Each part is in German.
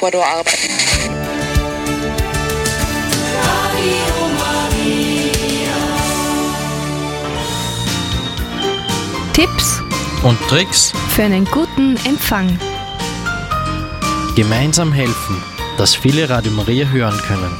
Ecuador arbeiten. Tipps und Tricks für einen guten Empfang. Gemeinsam helfen, dass viele Radio Maria hören können.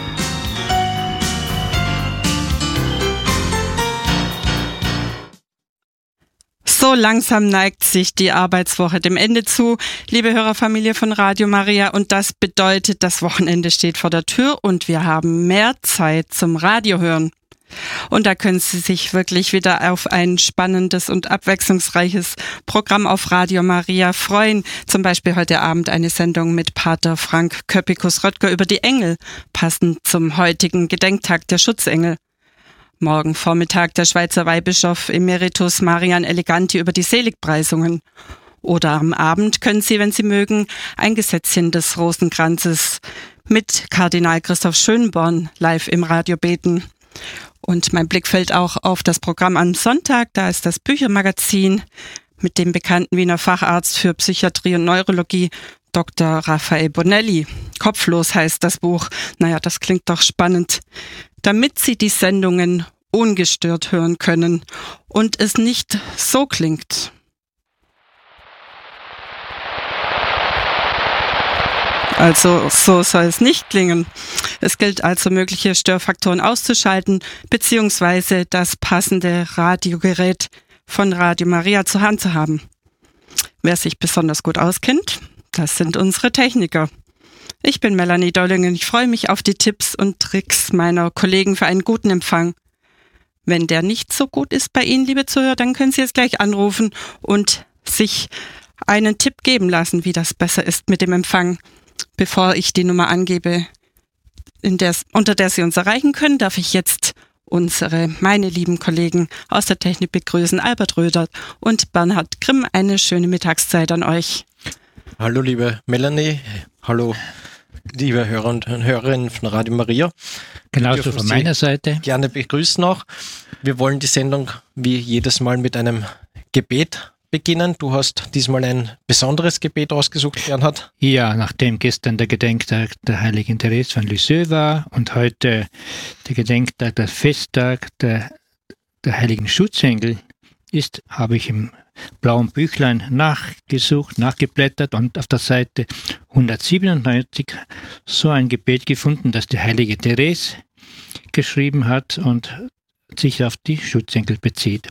So langsam neigt sich die Arbeitswoche dem Ende zu, liebe Hörerfamilie von Radio Maria, und das bedeutet, das Wochenende steht vor der Tür und wir haben mehr Zeit zum Radio hören. Und da können Sie sich wirklich wieder auf ein spannendes und abwechslungsreiches Programm auf Radio Maria freuen. Zum Beispiel heute Abend eine Sendung mit Pater Frank Köppikus-Röttger über die Engel, passend zum heutigen Gedenktag der Schutzengel. Morgen Vormittag der Schweizer Weihbischof Emeritus Marian Eleganti über die Seligpreisungen. Oder am Abend können Sie, wenn Sie mögen, ein Gesetzchen des Rosenkranzes mit Kardinal Christoph Schönborn live im Radio beten. Und mein Blick fällt auch auf das Programm am Sonntag. Da ist das Büchermagazin mit dem bekannten Wiener Facharzt für Psychiatrie und Neurologie, Dr. Raphael Bonelli. Kopflos heißt das Buch. Naja, das klingt doch spannend. Damit Sie die Sendungen ungestört hören können und es nicht so klingt. Also so soll es nicht klingen. Es gilt also, mögliche Störfaktoren auszuschalten bzw. das passende Radiogerät von Radio Maria zur Hand zu haben. Wer sich besonders gut auskennt, das sind unsere Techniker. Ich bin Melanie Dolling und ich freue mich auf die Tipps und Tricks meiner Kollegen für einen guten Empfang. Wenn der nicht so gut ist bei Ihnen, liebe Zuhörer, dann können Sie jetzt gleich anrufen und sich einen Tipp geben lassen, wie das besser ist mit dem Empfang. Bevor ich die Nummer angebe, unter der Sie uns erreichen können, darf ich jetzt meine lieben Kollegen aus der Technik begrüßen, Albert Röder und Bernhard Grimm. Eine schöne Mittagszeit an euch. Hallo liebe Melanie, hallo liebe Hörer und Hörerinnen von Radio Maria. Genauso von meiner Seite. Gerne begrüßen auch. Wir wollen die Sendung wie jedes Mal mit einem Gebet beginnen. Du hast diesmal ein besonderes Gebet ausgesucht, Bernhard. Ja, nachdem gestern der Gedenktag der heiligen Therese von Lisieux war und heute der Gedenktag, der Festtag der heiligen Schutzengel ist, habe ich im blauen Büchlein nachgeblättert und auf der Seite 197 so ein Gebet gefunden, das die heilige Therese geschrieben hat und sich auf die Schutzengel bezieht.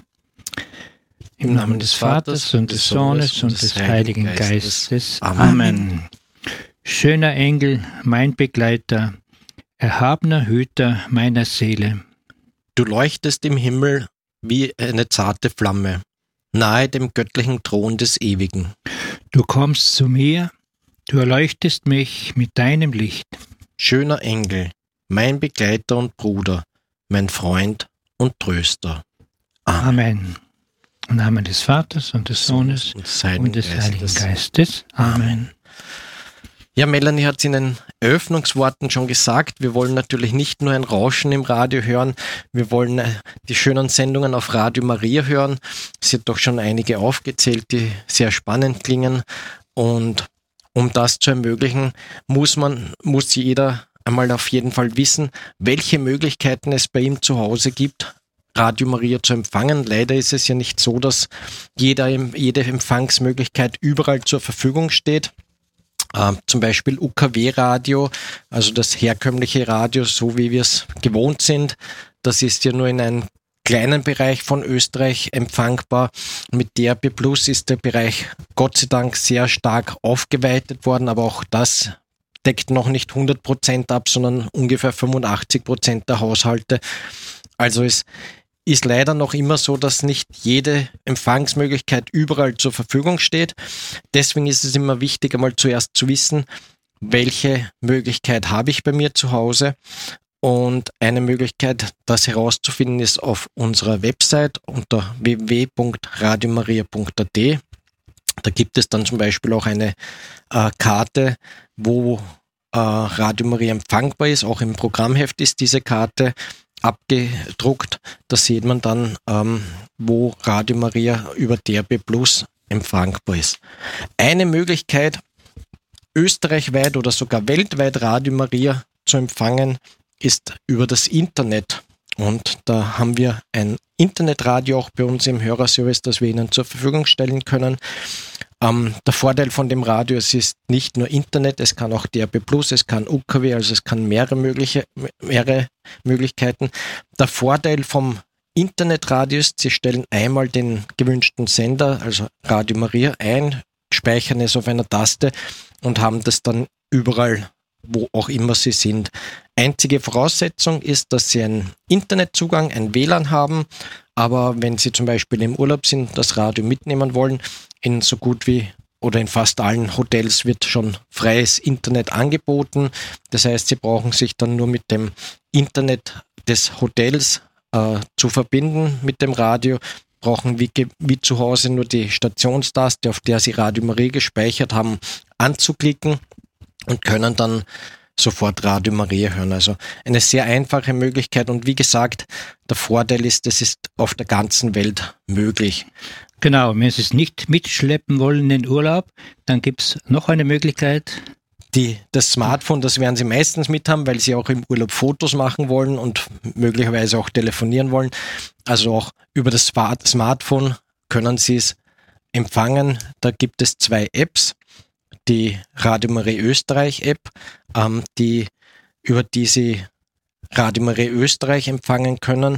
Im Namen des Vaters und des Sohnes und des Heiligen Geistes. Amen. Schöner Engel, mein Begleiter, erhabener Hüter meiner Seele. Du leuchtest im Himmel wie eine zarte Flamme, nahe dem göttlichen Thron des Ewigen. Du kommst zu mir, du erleuchtest mich mit deinem Licht. Schöner Engel, mein Begleiter und Bruder, mein Freund und Tröster. Amen. Im Namen des Vaters und des Sohnes und des Heiligen Geistes. Amen. Ja, Melanie hat es in den Eröffnungsworten schon gesagt, wir wollen natürlich nicht nur ein Rauschen im Radio hören, wir wollen die schönen Sendungen auf Radio Maria hören. Es sind doch schon einige aufgezählt, die sehr spannend klingen, und um das zu ermöglichen, muss jeder einmal auf jeden Fall wissen, welche Möglichkeiten es bei ihm zu Hause gibt, Radio Maria zu empfangen. Leider ist es ja nicht so, dass jede Empfangsmöglichkeit überall zur Verfügung steht. Zum Beispiel UKW-Radio, also das herkömmliche Radio, so wie wir es gewohnt sind, das ist ja nur in einem kleinen Bereich von Österreich empfangbar. Mit DAB+ ist der Bereich Gott sei Dank sehr stark aufgeweitet worden, aber auch das deckt noch nicht 100% ab, sondern ungefähr 85% der Haushalte. Also es ist leider noch immer so, dass nicht jede Empfangsmöglichkeit überall zur Verfügung steht. Deswegen ist es immer wichtig, einmal zuerst zu wissen, welche Möglichkeit habe ich bei mir zu Hause. Und eine Möglichkeit, das herauszufinden, ist auf unserer Website unter www.radiomaria.at. Da gibt es dann zum Beispiel auch eine Karte, wo Radio Maria empfangbar ist. Auch im Programmheft ist diese Karte abgedruckt. Da sieht man dann, wo Radio Maria über DAB+ empfangbar ist. Eine Möglichkeit österreichweit oder sogar weltweit Radio Maria zu empfangen ist über das Internet. Und da haben wir ein Internetradio auch bei uns im Hörerservice, das wir Ihnen zur Verfügung stellen können. Der Vorteil von dem Radio, es ist nicht nur Internet, es kann auch DAB+, es kann UKW, also es kann mehrere Möglichkeiten. Der Vorteil vom Internetradio ist, Sie stellen einmal den gewünschten Sender, also Radio Maria, ein, speichern es auf einer Taste und haben das dann überall, wo auch immer Sie sind. Einzige Voraussetzung ist, dass Sie einen Internetzugang, ein WLAN haben, aber wenn Sie zum Beispiel im Urlaub sind, das Radio mitnehmen wollen, in so gut wie oder in fast allen Hotels wird schon freies Internet angeboten. Das heißt, Sie brauchen sich dann nur mit dem Internet des Hotels zu verbinden mit dem Radio, brauchen wie zu Hause nur die Stationstaste, auf der Sie Radio Maria gespeichert haben, anzuklicken und können dann sofort Radio Maria hören. Also eine sehr einfache Möglichkeit und wie gesagt, der Vorteil ist, es ist auf der ganzen Welt möglich. Genau, wenn Sie es nicht mitschleppen wollen in den Urlaub, dann gibt es noch eine Möglichkeit. Das Smartphone, das werden Sie meistens mit haben, weil Sie auch im Urlaub Fotos machen wollen und möglicherweise auch telefonieren wollen. Also auch über das Smartphone können Sie es empfangen. Da gibt es 2 Apps. Die Radio Maria Österreich App, über die Sie Radio Maria Österreich empfangen können,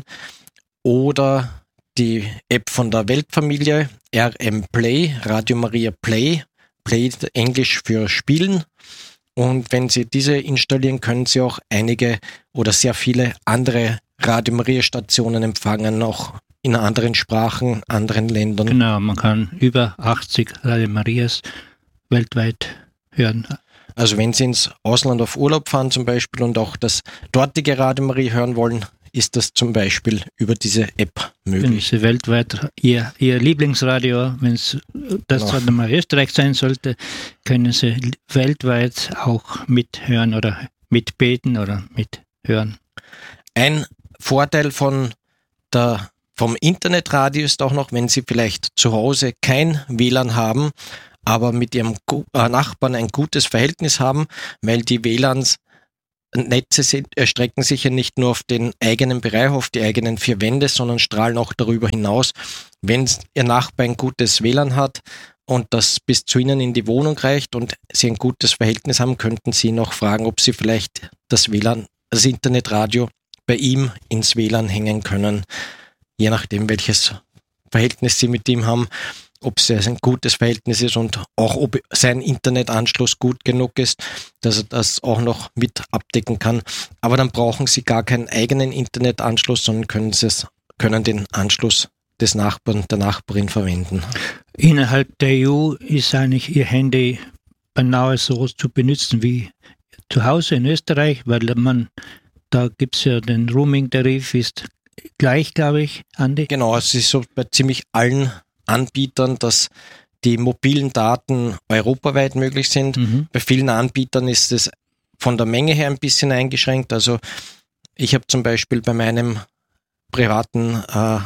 oder die App von der Weltfamilie, RM Play, Radio Maria Play, Play Englisch für Spielen. Und wenn Sie diese installieren, können Sie auch einige oder sehr viele andere Radio Maria Stationen empfangen, auch in anderen Sprachen, anderen Ländern. Genau, man kann über 80 Radio Marias weltweit hören. Also wenn Sie ins Ausland auf Urlaub fahren zum Beispiel und auch das dortige Radio Maria hören wollen, ist das zum Beispiel über diese App möglich. Wenn Sie weltweit Ihr Lieblingsradio, wenn es das Radio Maria Österreich sein sollte, können Sie weltweit auch mithören oder mitbeten oder mithören. Ein Vorteil vom Internetradio ist auch noch, wenn Sie vielleicht zu Hause kein WLAN haben, aber mit Ihrem Nachbarn ein gutes Verhältnis haben, weil die WLAN-Netze erstrecken sich ja nicht nur auf den eigenen Bereich, auf die eigenen 4 Wände, sondern strahlen auch darüber hinaus. Wenn Ihr Nachbar ein gutes WLAN hat und das bis zu Ihnen in die Wohnung reicht und Sie ein gutes Verhältnis haben, könnten Sie ihn auch fragen, ob Sie vielleicht das Internetradio bei ihm ins WLAN hängen können, je nachdem, welches Verhältnis Sie mit ihm haben. Ob es ein gutes Verhältnis ist und auch ob sein Internetanschluss gut genug ist, dass er das auch noch mit abdecken kann. Aber dann brauchen Sie gar keinen eigenen Internetanschluss, sondern können den Anschluss des Nachbarn, der Nachbarin verwenden. Innerhalb der EU ist eigentlich Ihr Handy beinahe so zu benutzen wie zu Hause in Österreich, weil da gibt es ja den Roaming-Tarif, ist gleich, glaube ich, Andi. Genau, es ist so bei ziemlich allen Anbietern, dass die mobilen Daten europaweit möglich sind. Bei vielen Anbietern ist es von der Menge her ein bisschen eingeschränkt. Also ich habe zum Beispiel bei meinem privaten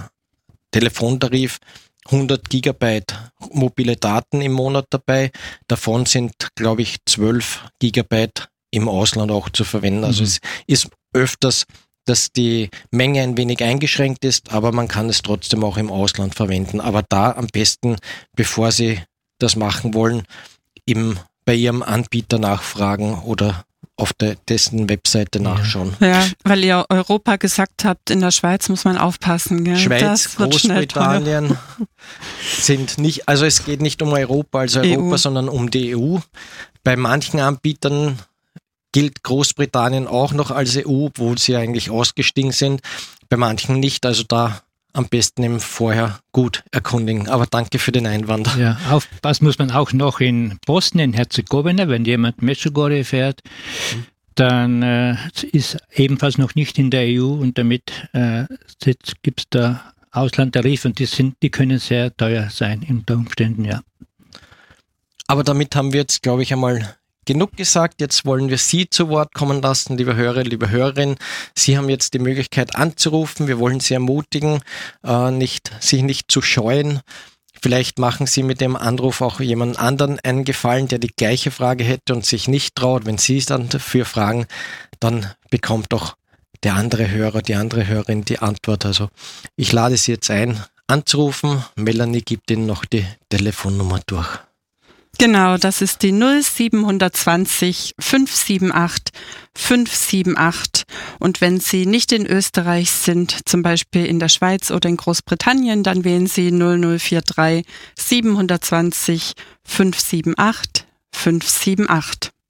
Telefontarif 100 Gigabyte mobile Daten im Monat dabei. Davon sind, glaube ich, 12 Gigabyte im Ausland auch zu verwenden. Also es ist öfters, dass die Menge ein wenig eingeschränkt ist, aber man kann es trotzdem auch im Ausland verwenden. Aber da am besten, bevor Sie das machen wollen, bei Ihrem Anbieter nachfragen oder auf dessen Webseite nachschauen. Ja, weil ihr Europa gesagt habt, in der Schweiz muss man aufpassen. Gell? Schweiz, Großbritannien sind nicht, also es geht nicht um Europa als Europa, sondern um die EU. Bei manchen Anbietern gilt Großbritannien auch noch als EU, obwohl sie eigentlich ausgestiegen sind. Bei manchen nicht, also da am besten eben vorher gut erkundigen. Aber danke für den Einwand. Ja, aufpassen muss man auch noch in Bosnien-Herzegowina, wenn jemand Medjugorje fährt, dann ist ebenfalls noch nicht in der EU und damit gibt es da Auslandtarife und die können sehr teuer sein unter Umständen, ja. Aber damit haben wir jetzt, glaube ich, einmal genug gesagt. Jetzt wollen wir Sie zu Wort kommen lassen, liebe Hörer, liebe Hörerinnen. Sie haben jetzt die Möglichkeit anzurufen. Wir wollen Sie ermutigen, sich nicht zu scheuen. Vielleicht machen Sie mit dem Anruf auch jemand anderen einen Gefallen, der die gleiche Frage hätte und sich nicht traut. Wenn Sie es dann dafür fragen, dann bekommt doch der andere Hörer, die andere Hörerin die Antwort. Also ich lade Sie jetzt ein, anzurufen. Melanie gibt Ihnen noch die Telefonnummer durch. Genau, das ist die 0720 578 578. Und wenn Sie nicht in Österreich sind, zum Beispiel in der Schweiz oder in Großbritannien, dann wählen Sie 0043 720 578 578.